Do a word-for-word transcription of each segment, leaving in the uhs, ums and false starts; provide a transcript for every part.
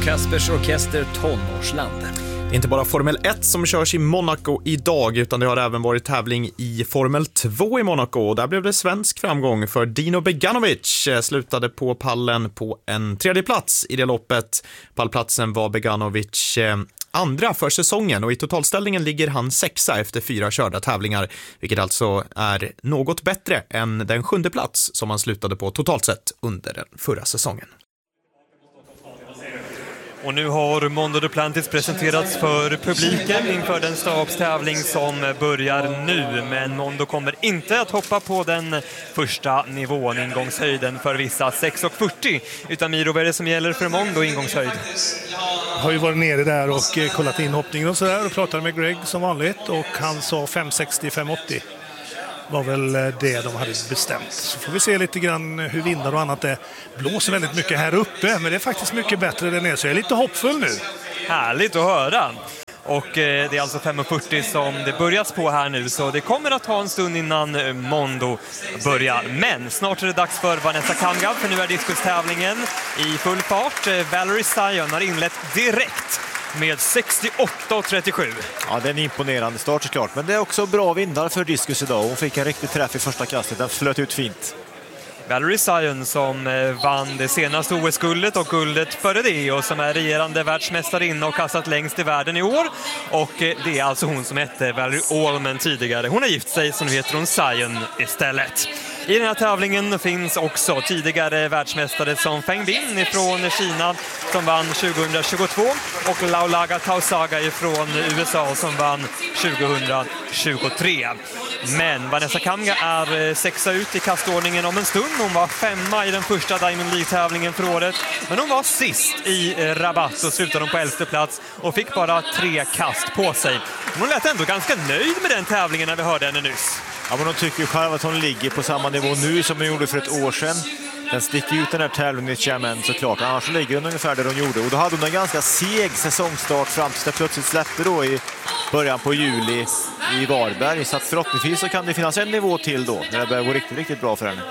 Kaspers Orkester Tonårsland. Det är inte bara Formel ett som körs i Monaco idag, utan det har även varit tävling i Formel två i Monaco. Och där blev det svensk framgång för Dino Beganovic. Slutade på pallen på en tredje plats i det loppet. Pallplatsen var Beganovic eh, andra för säsongen, och i totalställningen ligger han sexa efter fyra körda tävlingar, vilket alltså är något bättre än den sjunde plats som han slutade på totalt sett under den förra säsongen. Och nu har Mondo Duplantis presenterats för publiken inför den stabstävling som börjar nu. Men Mondo kommer inte att hoppa på den första nivån, ingångshöjden för vissa sex fyrtio. Utan Miro, vad är det som gäller för Mondo ingångshöjd? Jag har ju varit nere där och kollat in hoppningen och sådär och pratade med Greg som vanligt. Och han sa fem sextio fem åttio. Var väl det de hade bestämt. Så får vi se lite grann hur vindar och annat det blåser väldigt mycket här uppe, men det är faktiskt mycket bättre där nere, så jag är lite hoppfull nu. Härligt att höra. Och eh, det är alltså fem fyrtio som det börjas på här nu, så det kommer att ta en stund innan eh, Mondo börjar. Men snart är det dags för Vanessa Kamga, för nu är diskustävlingen i full fart. Eh, Valerie Sion har inlett direkt med sextioåtta trettiosju. Ja, det är en imponerande start såklart, men det är också bra vindar för diskus idag. Hon fick en riktig träff i första kastet, den flöt ut fint. Valerie Sion som vann det senaste O S-guldet och guldet före det, och som är regerande världsmästarinna och kastat längst i världen i år. Och det är alltså hon som hette Valerie Allman tidigare. Hon har gift sig, så nu heter hon Sion istället. I den här tävlingen finns också tidigare världsmästare som Feng Bin från Kina som vann tjugohundratjugotvå och Laulaga Tausaga från U S A som vann tjugohundratjugotre. Men Vanessa Kamga är sexa ut i kastordningen om en stund. Hon var femma i den första Diamond League-tävlingen för året, men hon var sist i Rabat och slutade på elfte plats och fick bara tre kast på sig. Hon lät ändå ganska nöjd med den tävlingen när vi hörde henne nyss. Ja, men hon tycker ju själv att hon ligger på samma nivå nu som hon gjorde för ett år sedan. Den sticker ut den här tävlingen i Xiamen såklart, annars ligger hon ungefär där hon gjorde. Och då hade hon en ganska seg säsongstart fram tills det plötsligt släppte då i början på juli i Varberg. Så att förhoppningsvis så kan det finnas en nivå till då, när det börjar gå riktigt, riktigt bra för henne.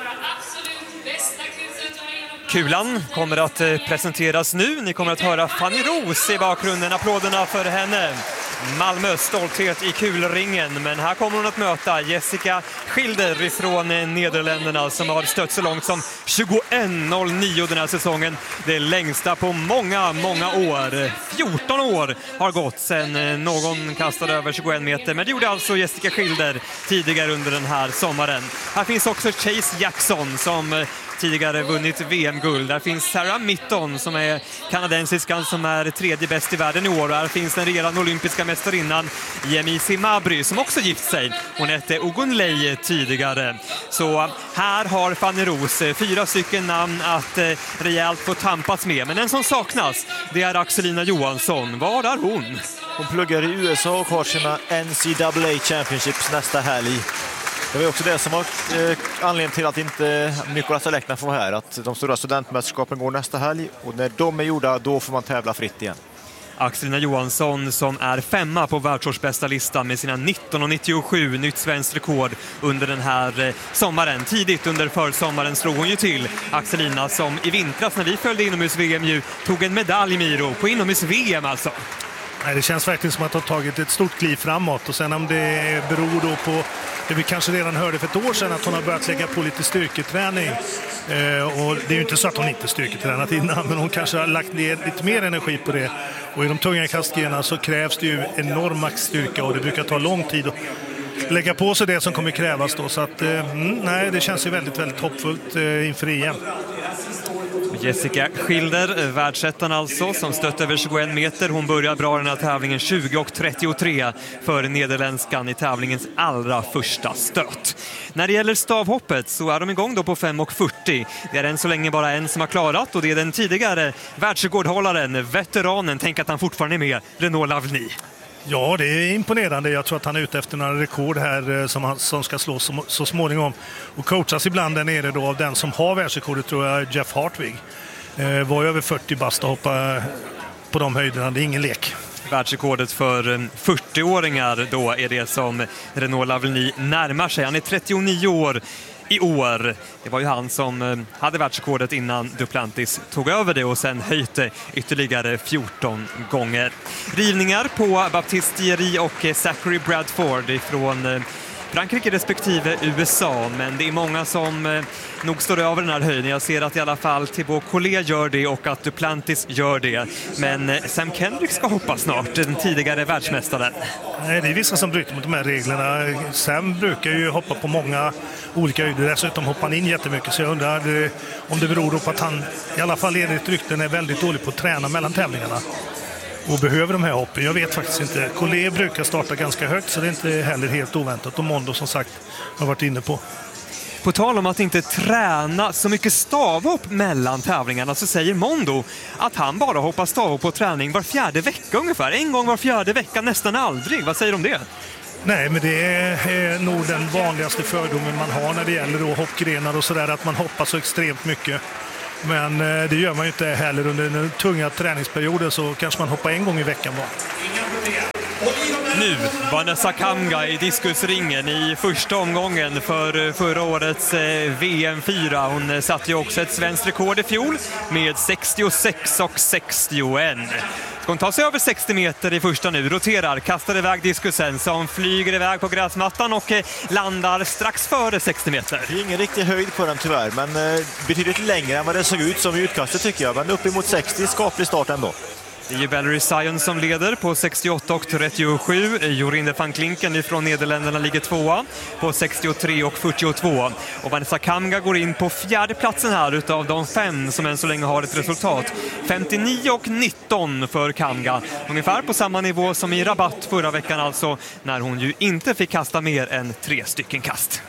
Kulan kommer att presenteras nu. Ni kommer att höra Fanny Ros i bakgrunden. Applåderna för henne. Malmös stolthet i kulringen, men här kommer hon att möta Jessica Schilder från Nederländerna som har stött så långt som tjugoett noll nio den här säsongen. Det längsta på många, många år. fjorton år har gått sedan någon kastade över tjugoett meter, men det gjorde alltså Jessica Schilder tidigare under den här sommaren. Här finns också Chase Jackson som tidigare vunnit V M-guld. Där finns Sarah Mitton som är kanadensiskan som är tredje bäst i världen i år. Och här finns den redan olympiska mästarinnan Yemisi Mabry som också gift sig. Hon hette Ogunlei tidigare. Så här har Fanny Ros fyra stycken namn att eh, rejält få tampas med. Men den som saknas, det är Axelina Johansson. Var är hon? Hon pluggar i U S A och har sina N C double A Championships nästa helg. Det var också det som var eh, anledningen till att inte Nicolas Alekna får vara här. Att de stora studentmästerskapen går nästa helg, och när de är gjorda då får man tävla fritt igen. Axelina Johansson som är femma på världsårsbästa listan med sina nitton nittiosju, nytt svenskt rekord under den här sommaren. Tidigt under försommaren slog hon ju till Axelina som i vintras när vi följde inomhus-V M ju tog en medalj, Miro, på inomhus-V M alltså. Nej, det känns verkligen som att ha tagit ett stort kliv framåt, och sen om det beror då på det vi kanske redan hörde för ett år sedan, att hon har börjat lägga på lite styrketräning. Eh, och det är ju inte så att hon inte styrketränat innan, men hon kanske har lagt ner lite mer energi på det. Och i de tunga kastgrenarna så krävs det ju enorm maxstyrka, och det brukar ta lång tid att lägga på sig det som kommer krävas då. Så att, eh, nej, det känns ju väldigt, väldigt hoppfullt eh, inför E M. Jessica Schilder, världsettan alltså, som stött över tjugoett meter. Hon börjar bra den här tävlingen, tjugo trettiotre för nederländskan i tävlingens allra första stöt. När det gäller stavhoppet så är de igång då på fem fyrtio. Det är än så länge bara en som har klarat, och det är den tidigare världsrekordhållaren, veteranen, tänk att han fortfarande är med, Renaud Lavny. Ja, det är imponerande. Jag tror att han är ute efter några rekord här som, han, som ska slås så, så småningom. Och coachas ibland där nere då av den som har världsrekordet, tror jag, Jeff Hartwig. Eh, var över fyrtio bast att hoppa på de höjderna. Det är ingen lek. Världsrekordet för fyrtioåringar då är det som Renaud Lavny närmar sig. Han är trettionio år i år. Det var ju han som hade världsrekordet innan Duplantis tog över det och sen höjde ytterligare fjorton gånger. Rivningar på Baptiste Thierry och Zachary Bradford ifrån Frankrike respektive U S A, men det är många som eh, nog står över den här höjden. Jag ser att i alla fall Thibaut Collet gör det och att Duplantis gör det. Men eh, Sam Kendrick ska hoppa snart, den tidigare världsmästaren. Nej, det är vissa som bryter mot de här reglerna. Sam brukar ju hoppa på många olika höjder. Dessutom hoppar han in jättemycket, så jag undrar om det beror på att han i alla fall enligt rykten är väldigt dålig på att träna mellan tävlingarna och behöver de här hoppen. Jag vet faktiskt inte. Collet brukar starta ganska högt, så det är inte heller helt oväntat. Och Mondo, som sagt, har varit inne på. På tal om att inte träna så mycket stavhopp mellan tävlingarna, så säger Mondo att han bara hoppar stavhopp på träning var fjärde vecka ungefär. En gång var fjärde vecka, nästan aldrig. Vad säger du om det? Nej, men det är nog den vanligaste fördomen man har när det gäller då hoppgrenar och sådär, att man hoppar så extremt mycket. Men det gör man ju inte heller under den tunga träningsperioden, så kanske man hoppar en gång i veckan bara. Nu Vanessa Kamga i diskusringen i första omgången för förra årets V M fyra. Hon satte ju också ett svenskt rekord i fjol med sextiosex och sextioen. Ska hon ta sig över sextio meter i första nu, roterar, kastar iväg diskusen som flyger iväg på gräsmattan och landar strax före sextio meter. Det är ingen riktig höjd på den tyvärr, men eh, betydligt längre än vad det såg ut som i utkastet tycker jag. Men uppemot sextio, skaplig start ändå. Det är ju Valerie Sion som leder på sextioåtta och trettiosju. Jorinde van Klinken från Nederländerna ligger tvåa på sextiotre och fyrtiotvå. Och Vanessa Kamga går in på fjärde platsen här utav de fem som än så länge har ett resultat. femtionio och nitton för Kamga. Ungefär på samma nivå som i Rabat förra veckan alltså, när hon ju inte fick kasta mer än tre stycken kast.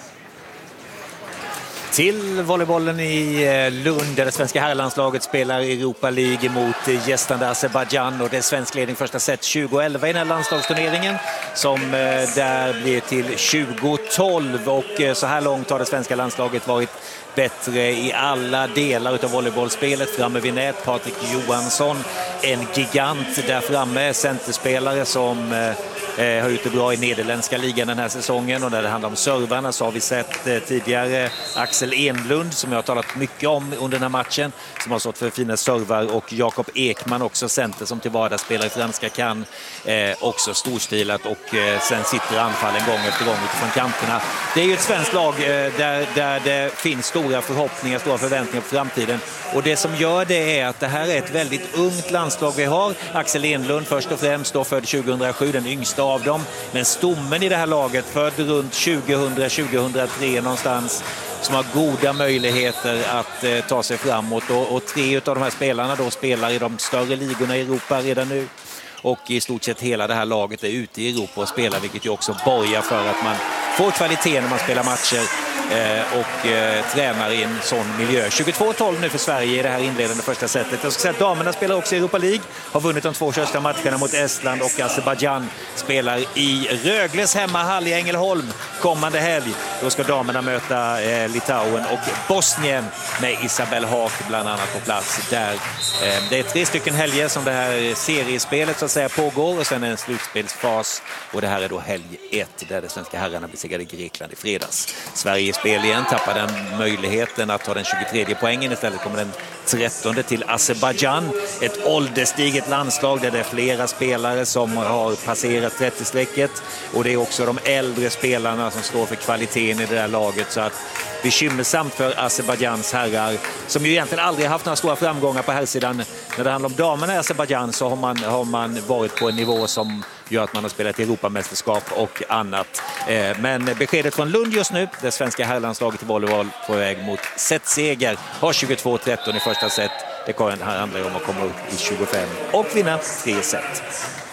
Till volleybollen i Lund där det svenska herrlandslaget spelar Europa League mot gästande Azerbaijan, och det är svensk ledning första set tjugo elva i den här landslagsturneringen som där blir till tjugo tolv, och så här långt har det svenska landslaget varit bättre i alla delar av volleybollspelet. Framme vid nät, Patrik Johansson, en gigant där framme, centerspelare som eh, har gjort det bra i nederländska ligan den här säsongen. Och när det handlar om servarna så har vi sett eh, tidigare Axel Enlund, som jag har talat mycket om under den här matchen, som har stått för fina servar, och Jakob Ekman, också center som till vardags spelar i franska kan, eh, också storstilat, och eh, sen sitter anfallen gång efter gång utifrån kanterna. Det är ju ett svenskt lag eh, där, där det finns stora förhoppningar, stora förväntningar på framtiden, och det som gör det är att det här är ett väldigt ungt landslag vi har. Axel Enlund först och främst då, född tjugohundrasju, den yngsta av dem, men stommen i det här laget född runt tjugohundra tjugohundratre någonstans, som har goda möjligheter att eh, ta sig framåt, och, och tre av de här spelarna då spelar i de större ligorna i Europa redan nu, och i stort sett hela det här laget är ute i Europa och spelar, vilket ju också borgar för att man får kvalitet när man spelar matcher eh, och eh, tränar i en sån miljö. tjugotvå tolv nu för Sverige i det här inledande första setet. Jag ska säga att damerna spelar också i Europa League, har vunnit de två första matcherna mot Estland, och Azerbaijan spelar i Rögles hemmahall i Ängelholm kommande helg. Då ska damerna möta eh, Litauen och Bosnien med Isabel Haak bland annat på plats där. Eh, det är tre stycken helger som det här seriespelet så att säga pågår, och sen en slutspelsfas, och det här är då helg ett där det svenska herrarna besegrade Grekland i fredags. Sverige i spel igen, tappar den möjligheten att ta den tjugotredje poängen, istället kommer den trettonde till Azerbaijan, ett ålderstiget landslag där det är flera spelare som har passerat trettio-strecket, och det är också de äldre spelarna som står för kvaliteten i det där laget, så att bekymmersamt för Azerbajans herrar, som ju egentligen aldrig haft några stora framgångar på herrsidan. När det handlar om damerna i Azerbaijan så har man, har man varit på en nivå som gör att man har spelat i Europamästerskap och annat. Eh, men beskedet från Lund just nu, det svenska herrlandslaget i volleyboll på väg mot setseger, har tjugotvå tretton i första set. Det handlar ju om att komma upp i tjugofem och vinna tre set.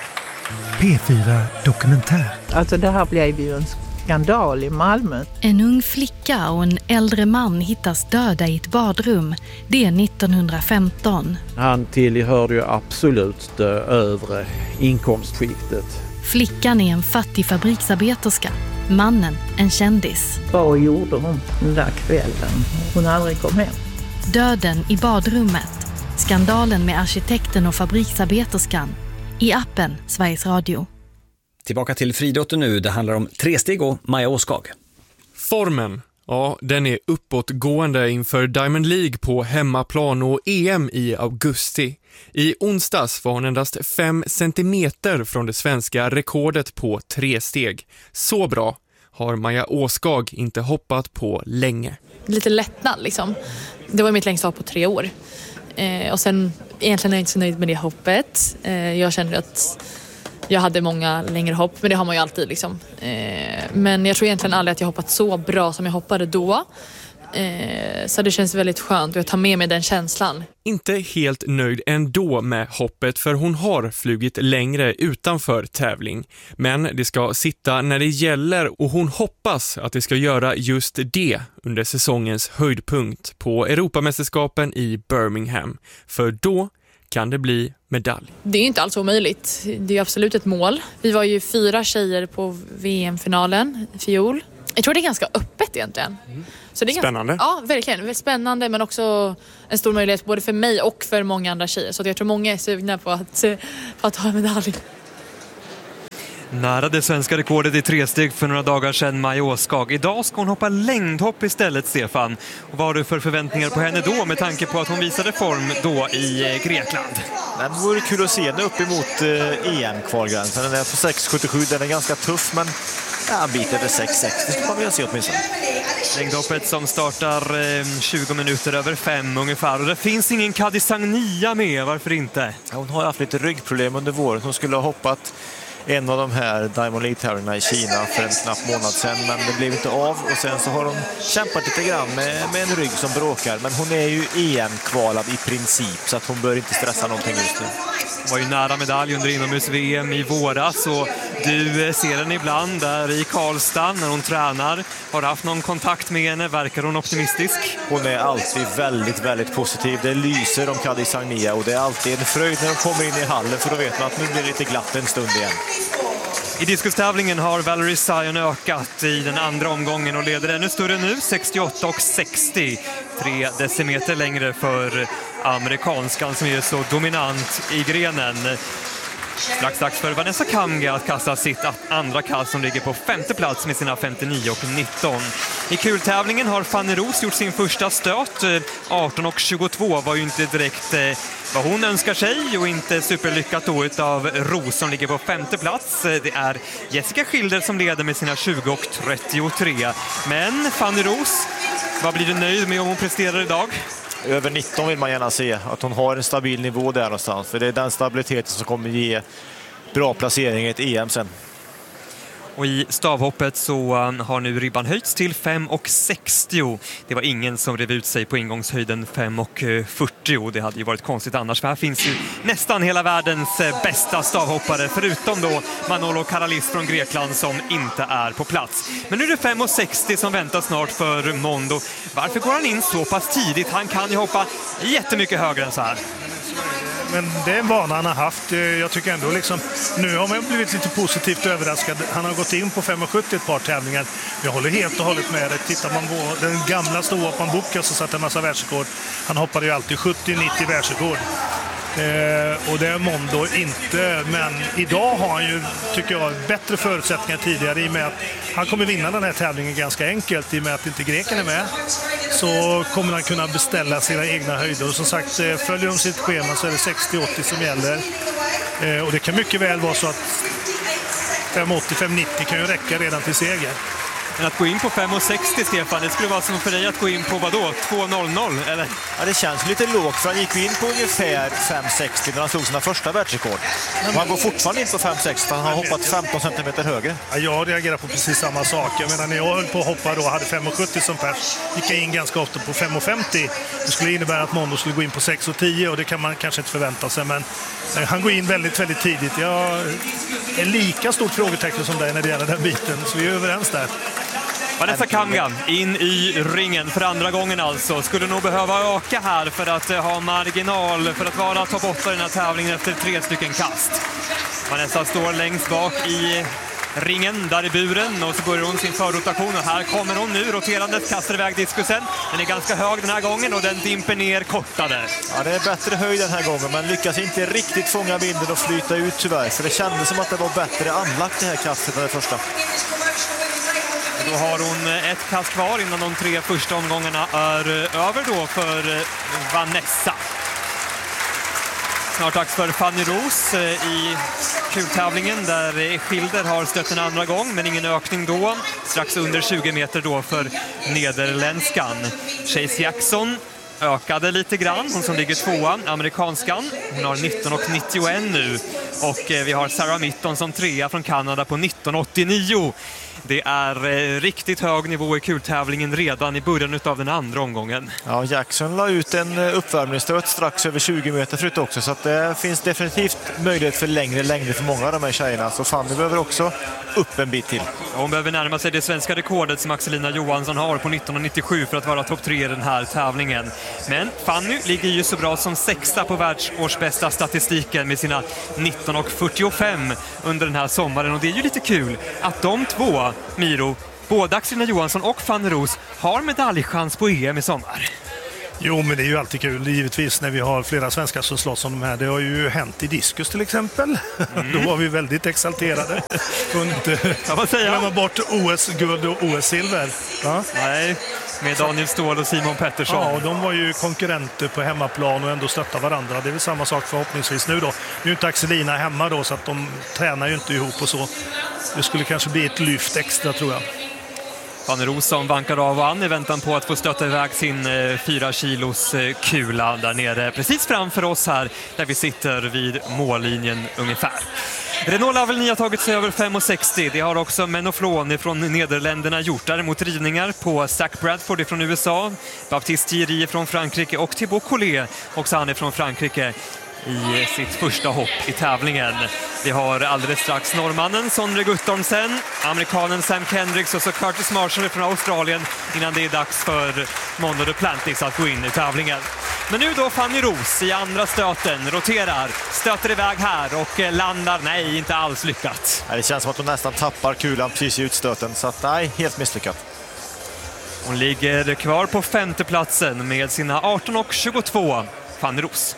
P fyra Dokumentär. Alltså det här blev ju en skandal i Malmö. En ung flicka och en äldre man hittas döda i ett badrum. Det är nittonhundrafemton. Han tillhörde ju absolut det övre inkomstskiktet. Flickan är en fattig fabriksarbeterska. Mannen en kändis. Vad gjorde hon den där kvällen? Hon aldrig kom hem. Döden i badrummet. Skandalen med arkitekten och fabriksarbeterskan. I appen Sveriges Radio. Tillbaka till friidrotten nu. Det handlar om tresteg och Maja Åskag. Formen Ja, den är uppåtgående inför Diamond League på hemmaplan och E M i augusti. I onsdags var hon endast fem centimeter från det svenska rekordet på tre steg. Så bra har Maja Åskag inte hoppat på länge. Lite lättnad liksom. Det var mitt längsta hopp på tre år. Eh, och sen egentligen är jag inte så nöjd med det hoppet. Eh, jag kände att jag hade många längre hopp, men det har man ju alltid liksom. Eh, men jag tror egentligen aldrig att jag hoppat så bra som jag hoppade då. Eh, så det känns väldigt skönt och jag tar med mig den känslan. Inte helt nöjd ändå med hoppet, för hon har flugit längre utanför tävling. Men det ska sitta när det gäller och hon hoppas att det ska göra just det under säsongens höjdpunkt på Europamästerskapen i Birmingham. För då kan det bli medalj. Det är inte alls omöjligt. Det är absolut ett mål. Vi var ju fyra tjejer på V M-finalen i fjol. Jag tror det är ganska öppet egentligen. Mm. Så det är spännande. Ganska, ja, verkligen. Väldigt spännande, men också en stor möjlighet både för mig och för många andra tjejer. Så jag tror många är sugna på att, på att ha en medalj. Nära det svenska rekordet i tresteg för några dagar sedan, Maja Åskag. Idag ska hon hoppa längdhopp istället, Stefan. Och vad har du för förväntningar på henne då med tanke på att hon visade form då i Grekland? Det vore kul att se henne upp emot E M-kvalgränsen. Den är på sex sjuttiosju, den är ganska tuff, men ja, en bit över sex sextio ska man vilja se åtminstone. Längdhoppet som startar tjugo minuter över fem ungefär. Och det finns ingen Kadi Sagnia med, varför inte? Ja, hon har haft lite ryggproblem under våren. Hon skulle ha hoppat en av de här Diamond League-tävlingarna i Kina för en knapp månad sedan, men det blev inte av. Och sen så har hon kämpat lite grann med, med en rygg som bråkar. Men hon är ju E M-kvalad i princip, så att hon bör inte stressa någonting just nu. Hon var ju nära medalj under inomhus-V M i våras, och du ser henne ibland där i Karlstad när hon tränar. Har du haft någon kontakt med henne? Verkar hon optimistisk? Hon är alltid väldigt, väldigt positiv. Det lyser om Kadi Sagnia och det är alltid en fröjd när de kommer in i hallen, för då vet man att nu blir det lite glatt en stund igen. I diskustävlingen har Valerie Sion ökat i den andra omgången och leder ännu större nu, sextioåtta och sextio. Tre decimeter längre för amerikanskan som är så dominant i grenen. Strax dags för Vanessa Kamga att kasta sitt andra kast som ligger på femte plats med sina femtionio och nitton. I kultävlingen har Fanny Roos gjort sin första stöt. arton och tjugotvå var ju inte direkt vad hon önskar sig och inte superlyckat då utav Roos som ligger på femte plats. Det är Jessica Schilder som leder med sina tjugo och trettiotre. Men Fanny Roos, vad blir du nöjd med om hon presterar idag? Över nitton vill man gärna se, att hon har en stabil nivå där någonstans. För det är den stabiliteten som kommer ge bra placering i ett E M sen. Och i stavhoppet så har nu ribban höjts till fem och sextio. Det var ingen som rev ut sig på ingångshöjden fem och fyrtio. Det hade ju varit konstigt annars, för här finns ju nästan hela världens bästa stavhoppare, förutom då Manolo Karalis från Grekland som inte är på plats. Men nu är det fem och sextio som väntar snart för Mondo. Varför går han in så pass tidigt? Han kan ju hoppa jättemycket högre än så här. Men det är en vana han har haft. Jag tycker ändå liksom, nu har man blivit lite positivt överraskad. Han har gått in på fem och sjuttio ett par tävlingar. Jag håller helt och hållet med det. Tittar man på den gamla ståhopparen Bucca så satt en massa världsrekord. Han hoppade ju alltid sjuttio nittio världsrekord. Eh, och det är Mondo inte, men idag har han ju, tycker jag, bättre förutsättningar tidigare i och med att han kommer vinna den här tävlingen ganska enkelt. I och med att inte greken är med så kommer han kunna beställa sina egna höjder. Och som sagt, följer de sitt schema så är det sextio åttio som gäller. Eh, och det kan mycket väl vara så att fem åttio fem nittio kan ju räcka redan till seger. Men att gå in på fem och sextio, Stefan, det skulle vara som för dig att gå in på vad då? två noll noll, eller? Ja, det känns lite lågt, för han gick in på ungefär fem sextio när han slog sina första världsrekord. Men han går fortfarande in på fem sextio, han har hoppat femton centimeter högre. Ja, jag reagerar på precis samma sak. Jag menar, när jag höll på att hoppa då, hade fem sjuttio som pers, gick jag in ganska ofta på fem femtio. Det skulle innebära att Mondo skulle gå in på sex tio och det kan man kanske inte förvänta sig. Men eh, han går in väldigt, väldigt tidigt. Jag är lika stort frågetecken som dig när det gäller den biten, så vi är överens där. Vanessa Kamga in i ringen för andra gången alltså. Skulle nog behöva öka här för att ha marginal för att vara topp åtta i den här tävlingen efter tre stycken kast. Vanessa står längst bak i ringen där i buren och så börjar hon sin förrotation och här kommer hon nu roterandet, kastar iväg diskusen. Den är ganska hög den här gången och den dimper ner kortare. Ja, det är bättre höjd den här gången, men lyckas inte riktigt fånga vinden och flyta ut tyvärr. För det kändes som att det var bättre anlagt det här kastet än det första. Då har hon ett kast kvar innan de tre första omgångarna är över då för Vanessa. Snart dags för Fanny Roos i kultävlingen där Schilder har stött en andra gång men ingen ökning då. Strax under tjugo meter då för nederländskan. Chase Jackson ökade lite grann, hon som ligger tvåa, amerikanskan. Hon har nitton nittioett nu och vi har Sarah Mitton som trea från Kanada på nitton åttionio. Det är eh, riktigt hög nivå i kultävlingen redan i början av den andra omgången. Ja, Jackson la ut en uppvärmningsstöt strax över tjugo meter förut också, så att det finns definitivt möjlighet för längre längre för många av de här tjejerna. Så Fanny behöver också upp en bit till. Hon behöver närma sig det svenska rekordet som Axelina Johansson har på nitton nittiosju för att vara topp tre i den här tävlingen. Men Fanny ligger ju så bra som sexa på världsårsbästa statistiken med sina nitton fyrtiofem under den här sommaren. Och det är ju lite kul att de två, Miro, både Axelina Johansson och Fanny Roos, har medaljchans på E M i sommar. Jo, men det är ju alltid kul, givetvis, när vi har flera svenskar som slåss om de här. Det har ju hänt i diskus till exempel. Mm. Då var vi väldigt exalterade. Och inte glömma bort O S-guld och O S-silver. Ja? Nej, med Daniel Ståhl och Simon Pettersson. Ja, och de var ju konkurrenter på hemmaplan och ändå stöttar varandra. Det är väl samma sak förhoppningsvis nu då. Nu är inte Axelina hemma då, så att de tränar ju inte ihop och så. Det skulle kanske bli ett lyft extra, tror jag. Fanny Roos som vankar av och an i väntan på att få stötta iväg sin eh, fyra kilos eh, kula där nere precis framför oss här där vi sitter vid mållinjen ungefär. Renault Lavelny har tagit sig över fem sextio. Det har också Menoflon från Nederländerna gjort. Däremot ridningar på Zach Bradford från U S A, Baptiste Thierry från Frankrike och Thibaut Collet, också han är från Frankrike, i sitt första hopp i tävlingen. Vi har alldeles strax norrmannen Sondre Guttormsen, amerikanen Sam Kendricks och så Curtis Marshall från Australien innan det är dags för Mondo Duplantis att gå in i tävlingen. Men nu då Fanny Roos i andra stöten, roterar, stöter iväg här och landar, nej, inte alls lyckat. Det känns som att hon nästan tappar kulan precis i utstöten, så att nej, helt misslyckat. Hon ligger kvar på femteplatsen med sina arton tjugotvå, Fanny Roos.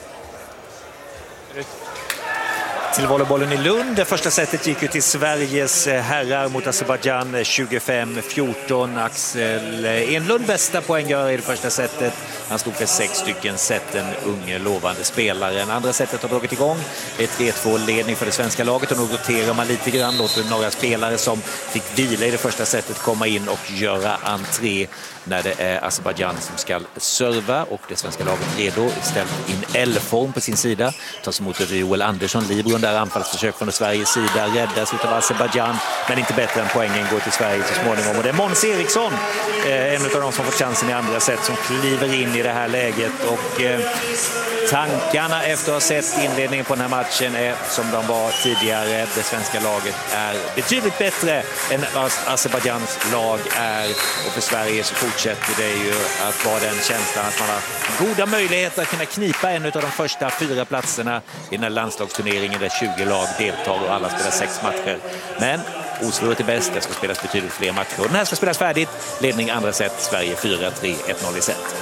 Till volleybollen i Lund. Det första setet gick ju till Sveriges herrar mot Azerbaijan tjugofem fjorton. Axel Enlund bästa poänggörare i det första setet. Han stod för sex stycken set, en unge lovande spelare. Andra setet har dragit igång. Det är tre två ledning för det svenska laget och nu roterar man lite grann. Låter några spelare som fick vila i det första setet komma in och göra entré när det är Azerbaijan som ska serva och det svenska laget redo, ställt in L-form på sin sida. Tas emot av Joel Andersson, Libro, där anfallsförsök från Sveriges sida räddas utav Azerbaijan, men inte bättre än poängen går till Sverige så småningom. Och det är Måns Eriksson, eh, en av de som fått chansen i andra set, som kliver in i det här läget. Och eh, tankarna efter att ha sett inledningen på den här matchen är som de var tidigare. Det svenska laget är betydligt bättre än Azerbajans lag är, och för Sverige så fortsätter det ju att vara den känslan att man har goda möjligheter att kunna knipa en av de första fyra platserna i den här landslagsturneringen där tjugo lag deltar och alla spelar sex matcher. Men osvuret är bäst, det ska spelas betydligt fler matcher. Och den här ska spelas färdigt. Ledning andra set, Sverige fyra tre ett noll i set.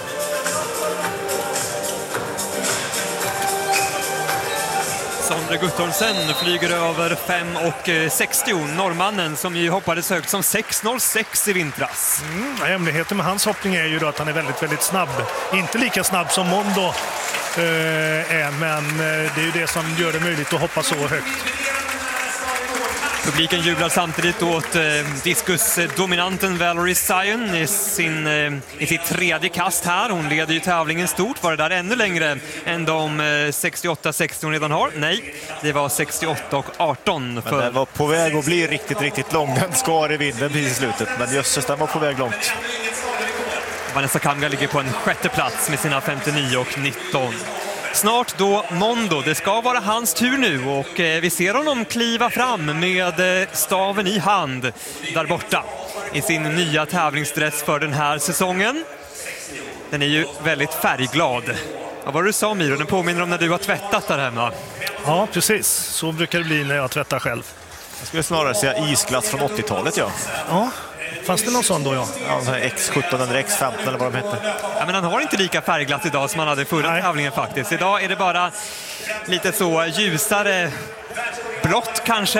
Sondre Guttormsen flyger över fem sextio. Norrmannen som ju hoppades högt som sex noll sex i vintras. Mm, hemligheten med hans hoppning är ju då att han är väldigt, väldigt snabb. Inte lika snabb som Mondo eh, är, men det är ju det som gör det möjligt att hoppa så högt. Publiken jublar samtidigt åt eh, diskusdominanten Valerie Sion i, sin, eh, i sitt tredje kast här. Hon leder ju tävlingen stort. Var det där ännu längre än de eh, sextioåtta sextio hon redan har? Nej, det var sextioåtta arton. För... Men den var på väg att bli riktigt, riktigt lång. Den skar i vinden precis i slutet. Men jösses, den var på väg långt. Vanessa Kanga ligger på en sjätte plats med sina femtionio nitton. Snart då Mondo. Det ska vara hans tur nu och eh, vi ser honom kliva fram med eh, staven i hand där borta i sin nya tävlingsdress för den här säsongen. Den är ju väldigt färgglad. Vad var det du sa, Miro? Den påminner om när du har tvättat där hemma. Ja, precis. Så brukar det bli när jag tvättar själv. Jag skulle snarare säga isglass från åttiotalet, ja. Ja. Fanns det någon sån då, ja? Ja, X sjutton eller X femton eller vad de hette. Ja, men han har inte lika färgglatt idag som han hade förra Nej. tävlingen faktiskt. Idag är det bara lite så ljusare blått kanske.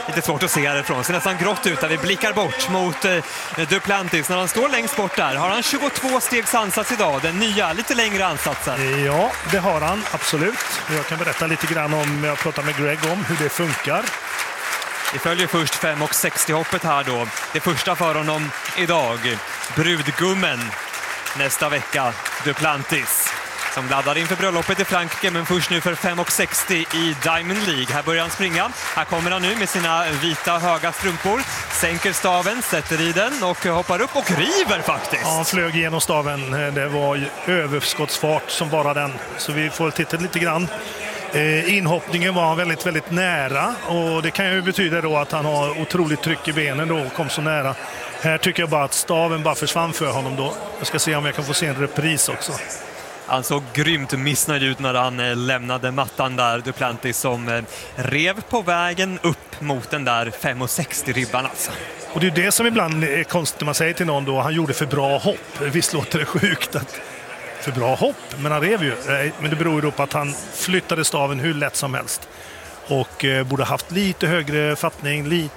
lite svårt att se härifrån. Det ser nästan grått ut där vi blickar bort mot eh, Duplantis. När han står längst bort där har han tjugotvå stegs ansats idag. Den nya, lite längre ansatsen. Ja, det har han, absolut. Jag kan berätta lite grann om, jag pratar med Greg om hur det funkar. Vi följer först fem och sextio-hoppet här då. Det första för honom idag. Brudgummen nästa vecka, Duplantis. Som laddar inför bröllopet i Frankrike, men först nu för fem och sextio i Diamond League. Här börjar han springa. Här kommer han nu med sina vita höga strumpor. Sänker staven, sätter i den och hoppar upp och river faktiskt. Ja, han flög igenom staven. Det var överskottsfart som bara den. Så vi får titta lite grann. Eh, inhoppningen var väldigt, väldigt nära. Och det kan ju betyda då att han har otroligt tryck i benen då och kom så nära. Här tycker jag bara att staven bara försvann för honom då. Jag ska se om jag kan få se en repris också. Han såg grymt missnöjd ut när han eh, lämnade mattan där, Duplantis, som eh, rev på vägen upp mot den där fem och sextio-ribban alltså. Och det är det som ibland är konstigt man säger till någon då, han gjorde för bra hopp. Visst låter det sjukt att för bra hopp, men han rev ju. Men det beror ju på att han flyttade staven hur lätt som helst. Och eh, borde haft lite högre fattning, lite